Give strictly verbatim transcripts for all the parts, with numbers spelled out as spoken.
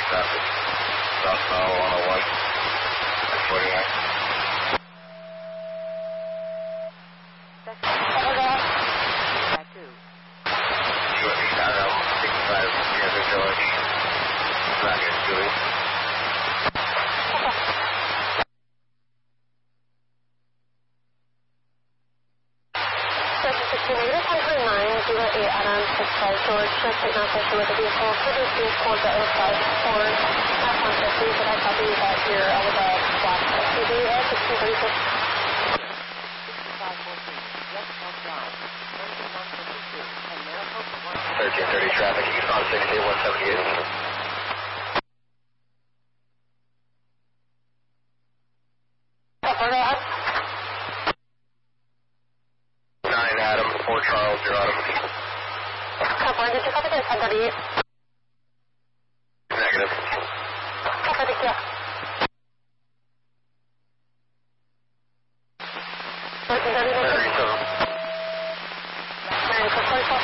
traffic. Southbound one oh one. forty-nine. You want me down on sixty-five, Kansas Village. Rocket Julie. zero eight Adam six five George, just signal station with the vehicle. Produce vehicle to oh five four. F one fifty, but I copy that here on the black S U V at sixteen thirty-six. thirteen thirty traffic, eastbound sixty, one seventy-eight. nine Adam, four Charles, you're Adam. Copy, did you copy this? ten thirty-eight. Negative. Copy, thank you. thirteen thirty-eight. thirty-seven. nine four four.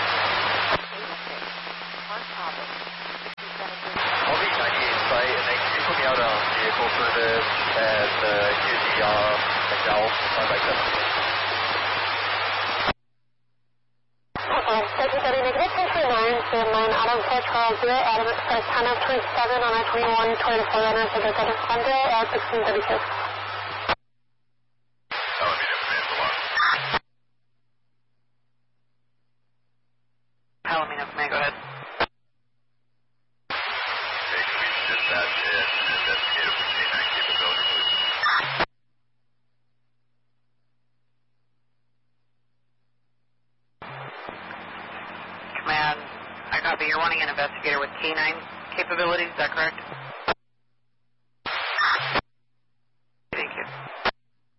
I'll be ninety-eight site, and then can you put me out on vehicle service at the U D R McDowell, five by seven. Okay, thirteen thirty negative ten twenty-nine, so nine Adam four Charles zero Adam express ten of twenty-seven on I twenty-one Toyota four runner for the Dennis Honda at sixteen thirty-six. That would be different for one. Palomino, may I go ahead? Dispatch and investigative for K nine capability, please. Command, I copy. You're wanting an investigator with K nine capabilities, is that correct?